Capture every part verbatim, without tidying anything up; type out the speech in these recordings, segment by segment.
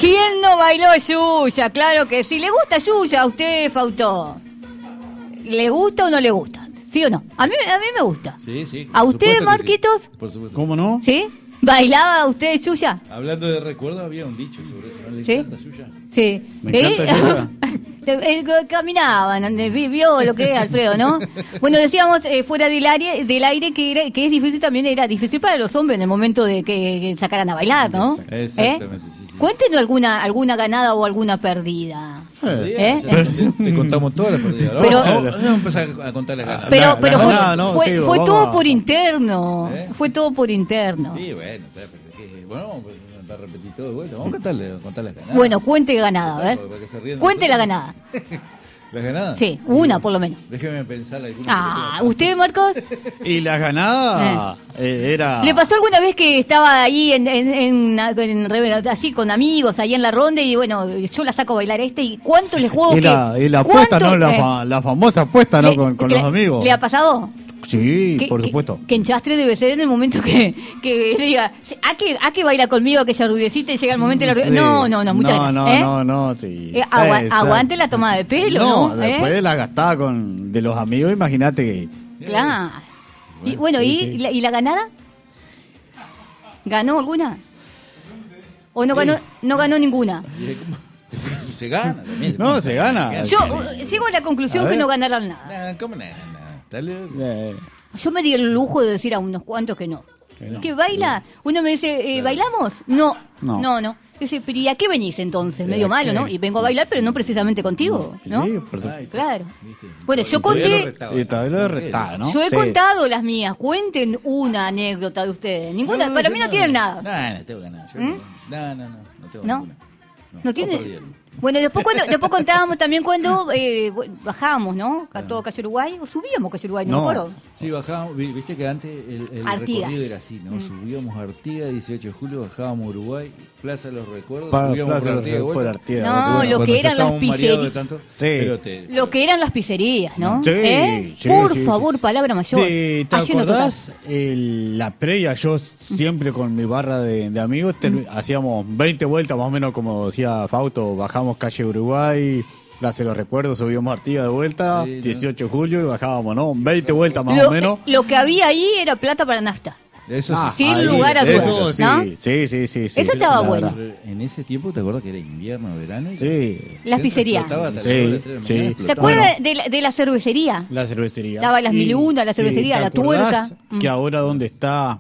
¿Quién no bailó Yuya? Claro que sí. ¿Le gusta Yuya a usted, Fausto? ¿Le gusta o no le gusta? ¿Sí o no? A mí, a mí me gusta. Sí, sí. ¿A usted, Marquitos? Sí. Por supuesto. ¿Cómo no? ¿Sí? ¿Bailaba usted Yuya? Hablando de recuerdo, había un dicho sobre eso. ¿No le ¿Sí? encanta Yuya? Sí. Me encanta Yuya. Eh, Caminaban, vio lo que es Alfredo, ¿no? Bueno, decíamos eh, fuera del aire, del aire que, era, que es difícil también, era difícil para los hombres en el momento de que, que sacaran a bailar, ¿no? Exactamente, ¿Eh? sí, sí. Cuéntenos alguna, alguna ganada o alguna perdida. ¿Eh? ¿Eh? Te, te contamos todas las perdidas. Pero- Vamos, vamos a empezar a contar las ganas. Pero, La- pero la fue, ganada, no, fue, sí, fue vamos todo a- por interno. ¿Eh? Fue todo por interno. Sí, bueno, está, pero que- bueno, vamos a repetir todo de vuelta. Vamos a contarle, contar las ganadas. Bueno, cuente ganada, a ver. Para que se rían de Cuente la nosotros. ganada. ¿Las ganadas? Sí, una por lo menos. Déjeme pensar alguna. Ah, ¿usted, Marcos? Y la ganada eh, era... ¿Le pasó alguna vez que estaba ahí en, en, en- en- así con amigos, ahí en la ronda y bueno, yo la saco a bailar a este y cuánto le juego? Y que- la, y la apuesta, cuánto- ¿no? La, eh, fa- la famosa apuesta, ¿no? le- Con, con que los le- amigos. ¿Le ha pasado? Sí, Que- por que- supuesto. Que enchastre debe ser en el momento que, que le diga, ¿a que, a que baila conmigo aquella rubiecita y llega el momento de la Sí. rubia-?" No, no, no, muchas no, gracias. No, ¿eh? no, no, sí. Eh, agua- Exacto. aguante la toma de pelo, ¿no? ¿Eh? después de la gastada con, de los amigos, imagínate que... Claro. Y bueno, sí, ¿y, sí. La, ¿y la ganada? ¿Ganó alguna? ¿O no ganó, no ganó ninguna? Se gana también. No, se gana. Yo eh, llego a la conclusión A que ver. no ganaron nada. Nah, ¿cómo nada? Nah, dale. Eh, Yo me di el lujo de decir a unos cuantos que no. ¿Que baila? Uno me dice, eh, ¿bailamos? No, no, No. no. Dice, pero ¿y a qué venís entonces? Medio ¿A malo, qué? ¿no? Y vengo a bailar, pero no precisamente contigo, ¿no? Sí, por supuesto. Claro. ¿Viste? Bueno, yo Todavía conté- lo retaba. Y todavía lo retaba, ¿no? Yo he Sí. contado las mías. Cuenten una anécdota de ustedes. Ninguna, No, para yo mí no tienen nada. No, no tengo ganas. Yo ¿Mm? No, no, no, no tengo ¿No? ninguna. ¿No tiene? todos perdieron. Bueno, después cuando, después contábamos también cuando eh, bueno, bajábamos, ¿no? A todo Calle Uruguay, o subíamos Calle Uruguay, no, No. me acuerdo. Sí, bajábamos, vi- viste que antes el, el Artigas. recorrido era así, ¿no? Subíamos a Artigas, dieciocho de julio, bajábamos a Uruguay, Plaza de los Recuerdos, Para subíamos Plaza por de los Artigas de Recuerdos, vuelta. por Artigas, No, bueno, lo Cuando que ya eran las estábamos mareados de pizzerías. tanto, Sí. pero te- Lo que eran las pizzerías, ¿no? Sí, ¿Eh? sí, Por sí, favor, palabra mayor. ¿Te, ¿te Allí no acordás el- la previa? Yo siempre con mi barra de, de amigos ter- hacíamos veinte vueltas más o menos, como decía Fausto, bajamos calle Uruguay, Plaza de los Recuerdos, subíamos Artigas de vuelta, Sí, ¿no? dieciocho de julio y bajábamos, ¿no? veinte vueltas más lo, o menos. lo que había ahí era plata para nafta. Eso Ah, sí. sin ahí, lugar a dudas, Eso sí, ¿no? sí, sí, sí, sí. Eso estaba la bueno. verdad. En ese tiempo, ¿te acuerdas que era invierno, verano? Y Sí. Las se pizzerías. explotaba hasta Sí, las dos, las tres de la sí. mañana, ¿Se explotaba. acuerdan Bueno. de, la, de la cervecería? La cervecería. Daba las mil y una, la cervecería, ¿te la acordás tuerca? que Mm. ahora donde está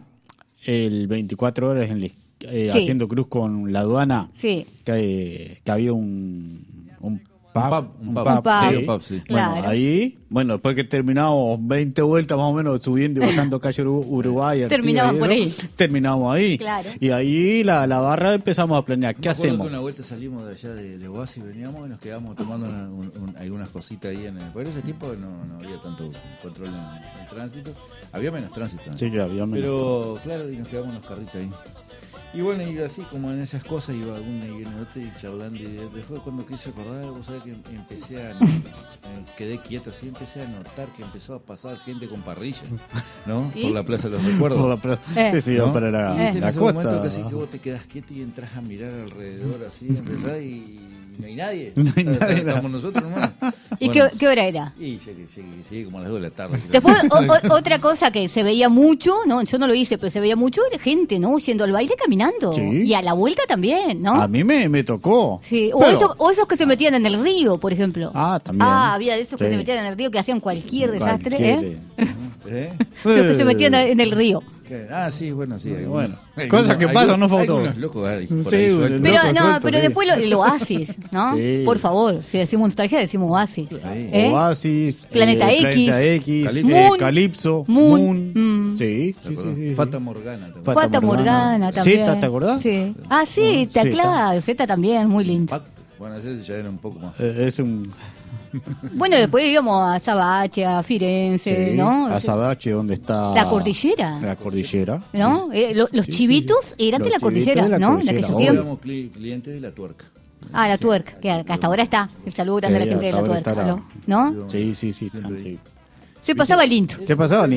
el veinticuatro horas en la is- eh, Sí. haciendo cruz con la aduana, Sí. que, que había un, un pub, Un pub, un un pub. pub, Un pub. sí. Un pub, sí. Bueno, Claro. ahí, bueno, después que terminamos veinte vueltas más o menos subiendo y bajando calle Uru- Uruguay, Artigas Terminaban y por eso, ahí. terminamos ahí. Claro. Y ahí la, la barra empezamos a planear, ¿qué Me acuerdo hacemos? que una vuelta salimos de allá de, de Oasis, veníamos y nos quedamos tomando una- un- un- algunas cositas ahí en el... Por ese tiempo no, no había tanto control en el tránsito. Había menos tránsito. ¿no? Sí, que había menos. Pero claro, y nos quedamos en los carritos ahí. Y bueno, y así como en esas cosas iba alguna y en otra y charlando. Y después cuando quise acordar, vos sabés que empecé a... eh, quedé quieto así, empecé a notar que empezó a pasar gente con parrilla, ¿no? ¿Y? Por la Plaza de los Recuerdos. Por la pra- Eh. que se iba ¿no? para Y la, viste, en la ese costa. momento que así que vos te quedás quieto y entras a mirar alrededor así, ¿verdad? Y no hay nadie. No hay Estamos nadie. nosotros nomás. ¿Y Bueno, qué, qué hora era? Y llegué, llegué, llegué como a las dos de la tarde. Después, o- o- otra cosa que se veía mucho, no, yo no lo hice, pero se veía mucho, era gente, ¿no? Yendo al baile caminando. Sí. Y a la vuelta también, ¿no? A mí me, me tocó. Sí, o, Pero- esos, o esos que se metían en el río, por ejemplo. Ah, también. Ah, había de esos que Sí. se metían en el río que hacían cualquier desastre, Cualquier, ¿eh? ¿Eh? Los que se metían en el río. ¿Qué? Ah, sí, bueno, sí. hay Bueno, algunos- cosas hay que algunos- pasan, ¿no, hay Fausto? algunos locos ahí, por Sí, ahí un sueltos. Pero loco no, suelto, pero sí. después lo, el oasis, ¿no? Sí. Por favor, si decimos nostalgia, decimos oasis. ¿eh? Oasis, Planeta eh, X, Planeta X, Calipso. eh, Moon, Calypso, Moon, Moon. mm. Sí, ¿Te sí, acordás? sí, sí. Fata Morgana también. Fata Fata Morgana. Morgana también. Zeta, ¿te acordás? Sí. Ah, sí, Zeta. claro, Z también, muy lindo. Pacto. Bueno, ese ya era un poco más. Eh, es un... Bueno, después íbamos a Sabache, a Firenze, sí, ¿no? a Sabache, donde está... La cordillera. La cordillera. ¿No? Eh, lo- los Sí, chivitos sí. eran de Los la chivitos cordillera, de la ¿no? En cordillera, aquellos obvio. tiempos. Éramos cli- clientes de la tuerca. Ah, la tuerca, que hasta ahora está. El saludo grande Sí, a la gente de hasta la ahora tuerca, estará. ¿no? ¿No? Sí, sí, sí. Siempre sí. Se pasaba lindo. Se pasaba lindo.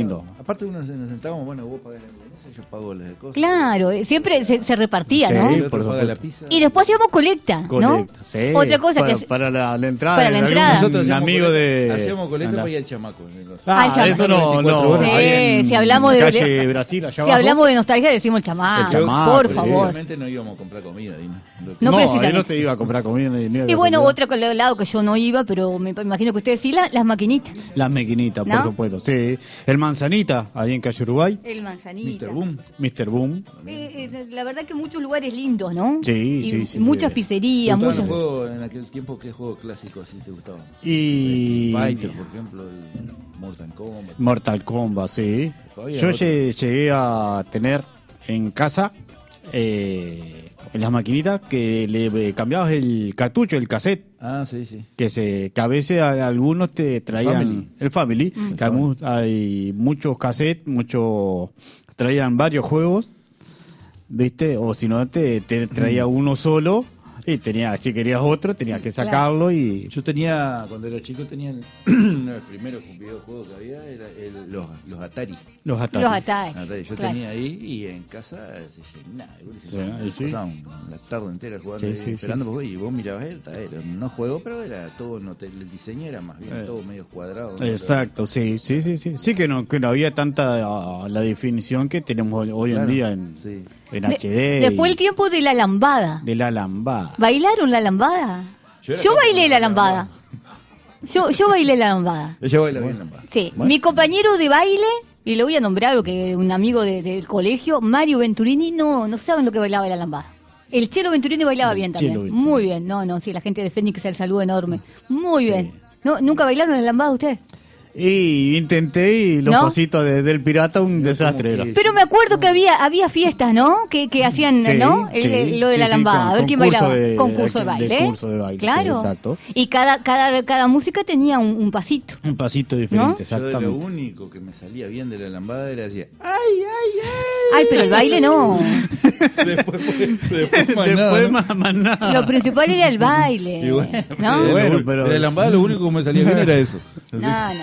Aparte uno se- nos sentábamos, bueno, vos pagás la hamburguesa, yo pago las cosas. Claro, eh, siempre se, se repartía, Sí, ¿no? El otro por paga supuesto. la pizza. Y después hacíamos colecta, ¿no? Colecta, sí. Otra cosa para, que es- para la, la entrada. para la algún entrada. Nosotros un hacíamos amigo colecta, de. hacíamos colecta Anda. para ir al chamaco. de cosas. Ah, Al chamaco. eso no, no. veinticuatro horas. ahí en si hablamos de- calle de- Brasil, allá Si abajo. hablamos de nostalgia, decimos el chamaco, El chamaco, por sí. favor. Precisamente no íbamos a comprar comida, Dina. Lo que- No No, ahí precisamente. no se iba a comprar comida ni ni Y bueno, gasolina. otra con el lado que yo no iba, pero me imagino que ustedes sí, la- las maquinitas. Las maquinitas, ¿No? por supuesto. Sí. El Manzanita, ahí en calle Uruguay. El manzanita. mister Boom. mister Boom. Eh, eh, la verdad que muchos lugares lindos, ¿no? Sí, Y sí, sí, muchas sí. pizzerías, ¿Te gustaban muchos. los juegos en aquel tiempo? ¿Qué juego clásico así te gustaba? Y. Fighter, por ejemplo, el Mortal Kombat. Mortal Kombat, sí. Había Yo otro. lle- llegué a tener en casa, eh, en las maquinitas, que le eh, cambiabas el cartucho, el cassette. Ah, sí, sí. Que se que a veces a- algunos te traían Family. el family, Mm. que hay, mu- hay muchos cassettes, muchos traían varios juegos, ¿viste? O si no te, te traía uno solo y tenía, si querías otro tenías que sacarlo y Yo tenía, cuando era chico, tenía el, uno de los primeros videojuegos que había, era el- los, los Atari. los Atari. Los Atari. Atari. Yo claro. tenía ahí y en casa se llenaba. Sí, y sí. Pasaban la tarde entera jugando Sí, ahí, sí, esperando sí. por- y vos mirabas él, era, no juego, pero era todo, no te- el diseño era más bien Eh. todo medio cuadrado. ¿no? Exacto, sí, sí, sí, sí. Sí que no, que no había tanta ah, la definición que tenemos hoy- hoy en Claro, día en, sí. en De- H D. Después y el tiempo de la lambada. de la lambada. ¿Bailaron la lambada? Yo era Yo capaz bailé de la la lambada. Yo, yo bailé la lambada. Ella baila bien, Lampa. Sí, Bueno. mi compañero de baile, y le voy a nombrar porque un amigo de- del colegio, Mario Venturini, no, no saben lo que bailaba la lambada. El Chelo Venturini bailaba El bien Chelo también. Venturini. Muy bien, no, no, sí, la gente de Fénix, el saludo enorme. Muy Sí. bien. ¿No, ¿Nunca bailaron la lambada ustedes? Y intenté y los ¿No? pasitos de- del pirata un Mira, desastre como era. que- Pero me acuerdo que había había fiestas, ¿no? Que, que hacían, Sí, ¿no? El- sí, el- lo de sí, la sí, lambada. con- a ver quién concurso bailaba. de- concurso de de- baile. de curso de baile, sí, Claro. exacto. Y cada, cada, cada música tenía un, un pasito. Un pasito diferente, ¿No? Yo de exactamente. lo único que me salía bien de la lambada era así, ¡ay, ay, Ay, pero el baile no. ay! Después, después, más nada, Después ¿no? más, más nada. Lo principal era el baile. Y bueno, ¿No? de la- Bueno, pero- de la lambada lo único que me salía bien era eso. No, no.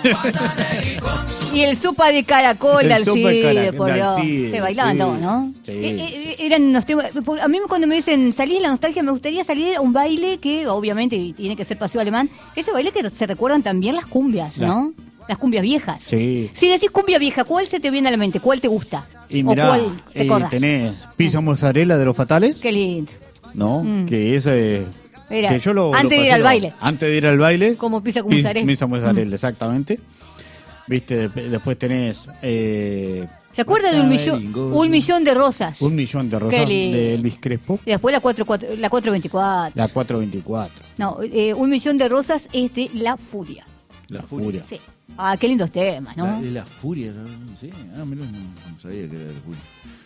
Y el sopa de caracol, El sopa de Alcide, caracol, por Dios. Alcide, Se bailaban sí, todos, ¿no? sí. Eh, eh, eran unos temas. A mí cuando me dicen salir de la nostalgia, me gustaría salir a un baile que obviamente tiene que ser paseo alemán. Ese baile que se recuerdan también las cumbias, ¿no? Las cumbias viejas. Sí. Si decís cumbia vieja, ¿cuál se te viene a la mente? ¿Cuál te gusta? Y ¿O mirá, cuál te eh, acordás? tenés pizza mozzarella de los fatales, Qué lindo. ¿no? Mm. Que ese... Era, que yo lo, antes lo de ir pasé al lo- baile. Antes de ir al baile. Como pizza con pi- mozzarella. Pizza mozzarella, Mm. exactamente. Viste, de- después tenés eh, ¿Se acuerda de un millón, un millón de rosas? un millón de Qué rosas lindo. de Elvis Crespo. Y después la cuatro, cuatro, la cuatro veinticuatro. La cuatro veinticuatro. No, eh, un millón de rosas es de La Furia. La, La furia. Furia. Sí. Ah, qué lindos temas, ¿no? La, la furia, ¿no? Sí, ah, mirá, no, no sabía que era de la furia.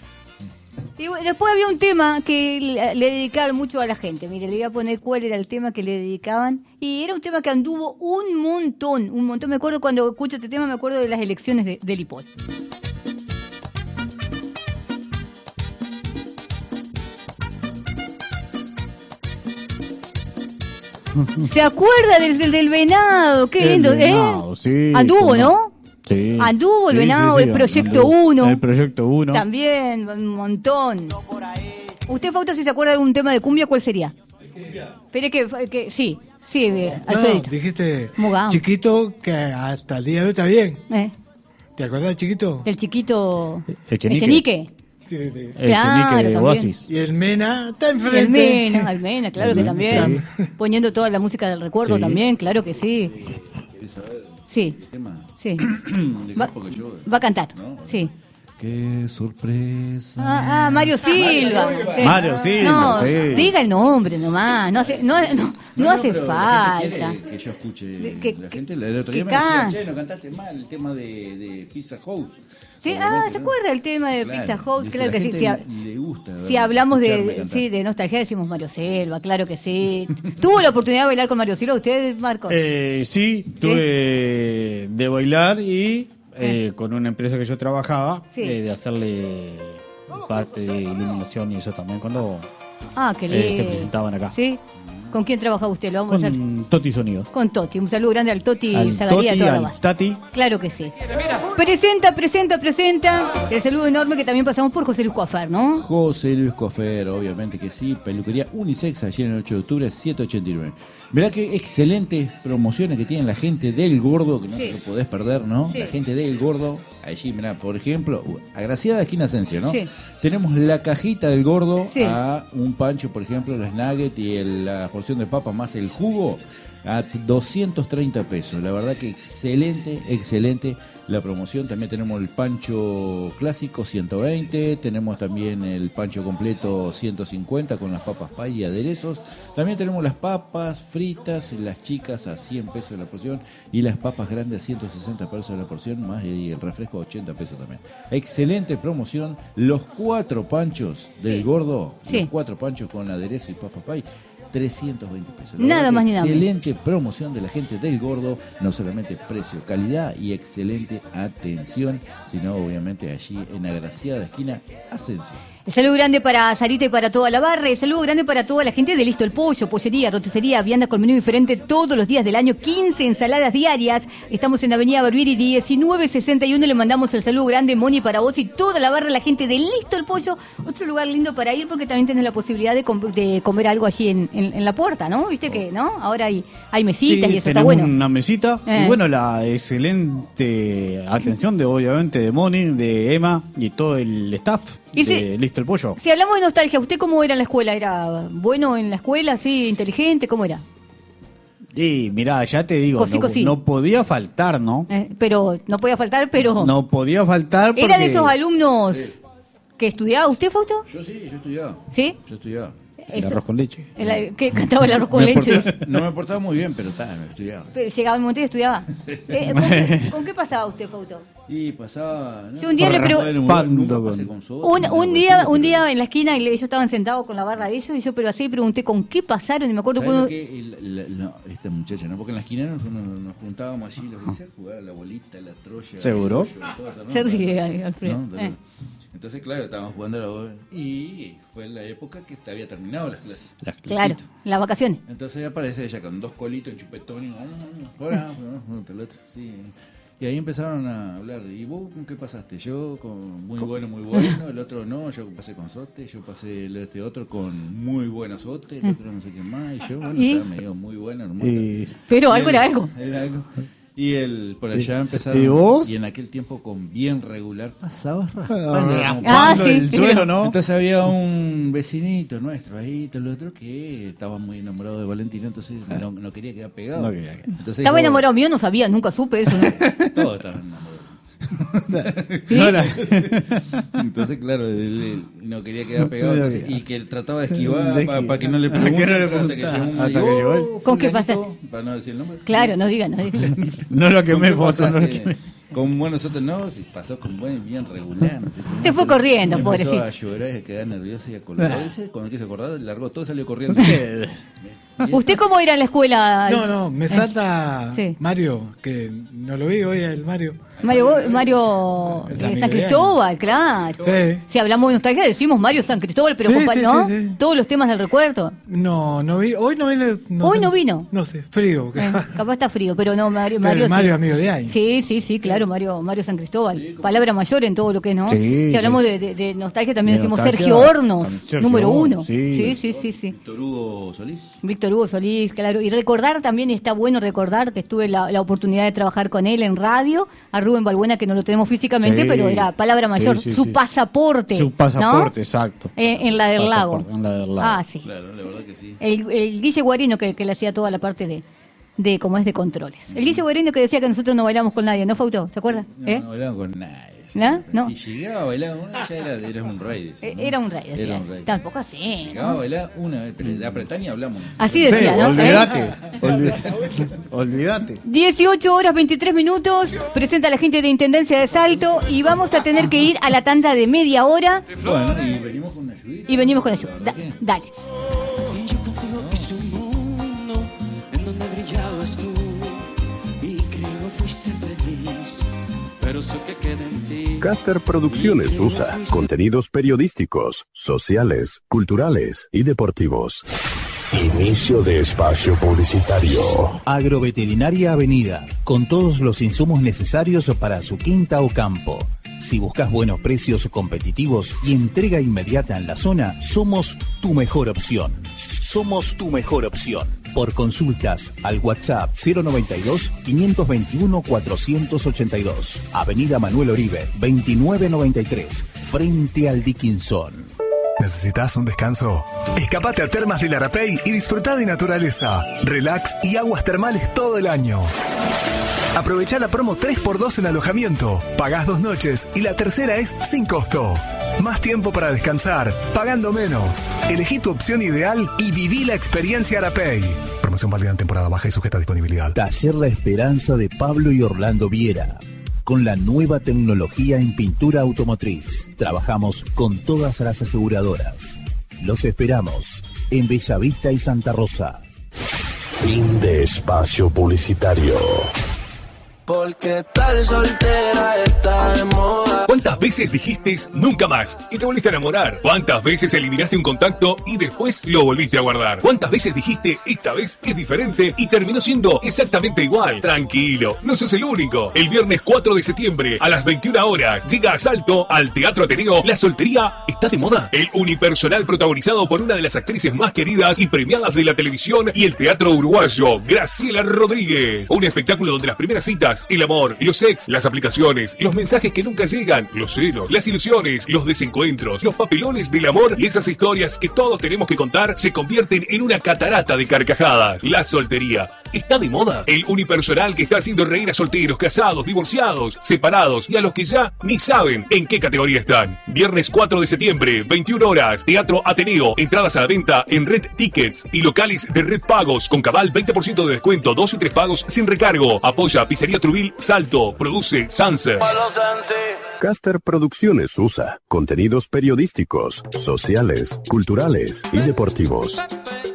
Y bueno, después había un tema que le, le dedicaban mucho a la gente. Mire, le voy a poner cuál era el tema que le dedicaban. Y era un tema que anduvo un montón, un montón. Me acuerdo cuando escucho este tema, me acuerdo de las elecciones de, de Lipol. ¿Se acuerda del, del, del venado? Qué El lindo, venado, ¿eh? sí, Anduvo, cómo ¿no? Sí. Anduvo el Sí, venado, sí, sí, el Proyecto anduvo. uno. El proyecto uno. También, un montón. ¿Usted, Fausto, si se acuerda de algún tema de cumbia, cuál sería? Espere que, que sí, sí, eh, No, Alfredito. dijiste Mugam. chiquito que hasta el día de hoy está bien. Eh, ¿Te acordás del chiquito? el chiquito Echenique. Echenique. Sí, sí. El Claro, chenique de también. Oasis. Y el Mena está Y el enfrente. Mena, el Mena, claro El que Mena, también. Poniendo toda la música del recuerdo Sí. también, claro que sí. ¿Querés saber Sí, el tema? sí. De Va, grupo que yo. va a cantar, ¿No? sí. Qué sorpresa. Ah, ah, Mario Silva. Sí. Mario Silva, No, sí. diga el nombre nomás, no hace, no, no, no hace pero la gente falta. quiere que yo escuche. Que- la que- gente, el otro que día me can- decía, che, no cantaste mal el tema de, de Pizza House. Sí, Obviamente, ah, ¿se ¿no? acuerda el tema de Claro, Pizza House? viste, Claro la que sí. gente Si, ha- le gusta. si hablamos escucharme de, cantar. sí, de nostalgia, decimos Mario Silva, claro que sí. ¿Tuvo la oportunidad de bailar con Mario Silva usted, Marcos? Eh, sí, tuve de bailar y eh, con una empresa que yo trabajaba, Sí. eh, de hacerle parte de iluminación y eso también cuando Ah, qué eh, se lindo. presentaban acá. Sí. ¿Con quién trabaja usted? Lo vamos a hacer Con Toti Sonidos. con Toti. Un saludo grande al Toti Al Zagaría de Toti, toda la al banda. Tati. Claro que sí. Presenta, presenta, presenta. El saludo enorme que también pasamos por José Luis Coafer, ¿no? José Luis Cofer, obviamente que sí. Peluquería Unisex, allí en el ocho de octubre, setecientos ochenta y nueve. Mirá qué excelentes promociones que tiene la gente del Gordo, que no Sí. te lo podés perder, ¿no? Sí. La gente del Gordo, allí, mirá, por ejemplo, uh, agraciada esquina Asensio, ¿no? Sí. Tenemos la cajita del Gordo Sí. a un pancho, por ejemplo, los nuggets y el- la porción de papa más el jugo a doscientos treinta pesos. La verdad que excelente, excelente la promoción. También tenemos el pancho clásico ciento veinte, tenemos también el pancho completo ciento cincuenta con las papas pay y aderezos. También tenemos las papas fritas, las chicas a cien pesos la porción y las papas grandes a ciento sesenta pesos la porción, más y el refresco a ochenta pesos también. Excelente promoción. Los cuatro panchos del Sí. Gordo, Sí. los cuatro panchos con aderezo y papas pay, trescientos veinte pesos. Nada verdad más que ni nada menos. Excelente promoción de la gente del Gordo, no solamente precio, calidad y excelente atención, sino obviamente allí en Agraciada esquina Asensio. El saludo grande para Sarita y para toda la barra. El saludo grande para toda la gente de Listo el Pollo, pollería, roticería, viandas con menú diferente todos los días del año. quince ensaladas diarias. Estamos en Avenida Barbieri diecinueve sesenta y uno. Le mandamos el saludo grande, Moni, para vos y toda la barra, la gente de Listo el Pollo. Otro lugar lindo para ir porque también tenés la posibilidad de, com- de comer algo allí en, en- en la puerta, ¿no? Viste que, ¿no? Ahora hay, hay mesitas Sí, y eso está tenemos bueno. una mesita. Eh. Y bueno, la excelente atención de, obviamente, de Moni, de Emma y todo el staff Y de si- Listo el Pollo. Si hablamos de nostalgia, ¿usted cómo era en la escuela? ¿Era bueno en la escuela, sí, inteligente? ¿Cómo era? Y mirá, ya te digo, Cosí, no, cosí. no podía faltar, ¿no? Eh, pero no podía faltar, pero... No podía faltar porque... ¿Era de esos alumnos que estudiaba usted, Fausto? Yo sí, yo estudiaba. ¿Sí? Yo estudiaba. El Eso. arroz con leche. El- que cantaba el arroz con Me leche. portaba- no me portaba muy bien, pero está, estudiaba. Pero llegaba el momento y estudiaba. Eh, ¿con, qué, con qué pasaba usted, Fausto? Y pasaba... ¿no? Yo un día le Bueno, pregun- nunca- nunca Pando pasé con- con soda, Un, ni un nada día por el un estilo, día en la esquina y ellos estaban sentados con la barra de ellos y yo pero así pregunté con qué pasaron y me acuerdo ¿Sabes cuando... lo que el- la- no, esta muchacha, ¿no? Porque en la esquina nos, nos- nos juntábamos allí, los dice, a jugar a la bolita, la troya. ¿Seguro? el hoyo, todas esas, ¿no? Sí, sí, Alfredo. ¿No? Eh. Entonces, claro, estábamos jugando a la bola y fue la época que había terminado las clases. Las Claro, clasitas. las vacaciones. Entonces aparece ella con dos colitos, un chupetón y mm, hola, no, no, el otro, sí. Y ahí empezaron a hablar. ¿Y vos con qué pasaste? Yo con muy bueno, muy bueno. El otro no, yo pasé con sote. Yo pasé el este otro con muy buena sote. El otro no sé qué más. Y yo, bueno, ¿Y? estaba medio muy bueno, hermano. Y- Pero Y algo el- era algo. Era algo. Y el, por allá empezaron. ¿Y vos? Y en aquel tiempo con bien regular pasabas Ah, raspando. como- raspando sí. el suelo, ¿no? Entonces había un vecinito nuestro ahí, todo lo otro, que estaba muy enamorado de Valentina, entonces no, no quería quedar pegado. No quería quedar. Entonces, Estaba yo- enamorado mío, no sabía, nunca supe eso. ¿no? Todos estaban enamorados. No la- Entonces, claro, él, él no quería quedar pegado No entonces, quería. y que él trataba de esquivar De para esquivar. que no le Para que pregunten. no le hasta que preguntara, llegó un hasta día, que llegó él. "Oh, ¿Con qué fulanito", pasaste? para no decir el nombre. Claro, no digan, no digan. No lo ¿Con quemé, qué foto, no lo pasaste? quemé. Con buenos otros no, si pasó con buen bien regular. No sé cómo. Se fue corriendo, Empezó pobrecito. a llorar y a quedar nervioso y a colgar. Dice, cuando quiso acordar, largó todo, salió corriendo. ¿Usted cómo era en la escuela? No, no, me salta Sí. Mario, que no lo vi hoy, el Mario. Mario, Mario Es eh, amigo San de Cristóbal, claro. Sí. Si hablamos de nostalgia decimos Mario San Cristóbal, pero Sí, compa- sí, ¿no? sí, sí. Todos los temas del recuerdo. No, no vi, hoy no vino. Hoy sé, no vino. No sé, frío. Eh, capaz está frío, pero no, Mario. Pero Mario, el Mario sí. amigo de ahí. Sí, sí, sí, claro, Mario, Mario San Cristóbal. Palabra mayor en todo lo que es, ¿no? Sí, si hablamos sí. de, de- de nostalgia también De decimos nostalgia, Sergio Hornos, Sergio número uno. Hornos, Sí, sí. sí, sí, sí. Víctor Hugo Solís. Víctor Hugo Solís, claro. Y recordar también, está bueno recordar que tuve la, la oportunidad de trabajar con él en radio, a Rubén Balbuena, que no lo tenemos físicamente, Sí. pero era palabra mayor, Sí, sí, su sí. pasaporte. Su pasaporte, ¿no? exacto. Eh, en la del lago. Pasaporte, en la del lago. Ah, sí. Claro, la verdad que sí. El, el Guille Guarino que, que le hacía toda la parte de, de como es de controles. El Guille Guarino que decía que nosotros no bailamos con nadie, ¿no, Fauto? ¿Se acuerdas? No, ¿Eh? no bailaba con nadie. ¿No? No. Si llegaba a bailar una, ya era, eras un rey. decía, Eh, ¿no? Era un rey, decía. Era un rey. Tampoco así. Llegaba a ¿no? bailar una vez, pero de apretá ni hablamos. Así Sí, decía, ¿no? olvídate. ¿Eh? Olvídate. Olvídate. dieciocho horas veintitrés minutos, presenta la gente de Intendencia de Salto y vamos a tener que ir a la tanda de media hora Bueno, y venimos con una ayudita. y venimos con eso. La Da- verdad que- dale. Y yo contigo quise un mundo en donde brillabas tú y creo fuiste feliz, pero sé que queda en ti. Caster Producciones U S A. Contenidos periodísticos, sociales, culturales y deportivos. Inicio de espacio publicitario. Agroveterinaria Avenida, con todos los insumos necesarios para su quinta o campo. Si buscas buenos precios competitivos y entrega inmediata en la zona, somos tu mejor opción. Somos tu mejor opción. Por consultas al WhatsApp cero noventa y dos, quinientos veintiuno, cuatrocientos ochenta y dos. Avenida Manuel Oribe, veintinueve noventa y tres, frente al Dickinson. ¿Necesitas un descanso? Escapate a Termas del Arapey y disfruta de naturaleza, relax y aguas termales todo el año. Aprovecha la promo tres por dos en alojamiento. Pagás dos noches y la tercera es sin costo. Más tiempo para descansar, pagando menos. Elegí tu opción ideal y viví la experiencia Arapey. Promoción válida en temporada baja y sujeta a disponibilidad. Taller La Esperanza de Pablo y Orlando Viera. Con la nueva tecnología en pintura automotriz. Trabajamos con todas las aseguradoras. Los esperamos en Bellavista y Santa Rosa. Fin de espacio publicitario. Porque tal soltera está de moda. ¿Cuántas veces dijiste nunca más y te volviste a enamorar? ¿Cuántas veces eliminaste un contacto y después lo volviste a guardar? ¿Cuántas veces dijiste esta vez es diferente y terminó siendo exactamente igual? Tranquilo, no sos el único. El viernes cuatro de septiembre a las veintiuna horas llega a Salto al Teatro Ateneo La Soltería está de moda. El unipersonal protagonizado por una de las actrices más queridas y premiadas de la televisión y el teatro uruguayo, Graciela Rodríguez. Un espectáculo donde las primeras citas, el amor, los ex, las aplicaciones, los mensajes que nunca llegan, los celos, las ilusiones, los desencuentros, los papelones del amor y esas historias que todos tenemos que contar se convierten en una catarata de carcajadas. La soltería está de moda. El unipersonal que está haciendo reír a solteros, casados, divorciados, separados y a los que ya ni saben en qué categoría están. Viernes cuatro de septiembre, veintiuna horas, Teatro Ateneo. Entradas a la venta en Red Tickets y locales de Red Pagos con cabal veinte por ciento de descuento, dos y tres pagos sin recargo. Apoya Pizzería Trubil Salto. Produce Sanse. Caster Producciones U S A. Contenidos periodísticos, sociales, culturales y deportivos.